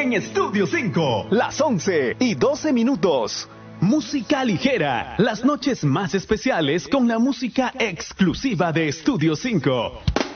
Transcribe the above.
en Estudio 5. Las 11:12. Música ligera. Las noches más especiales con la música exclusiva de Estudio 5.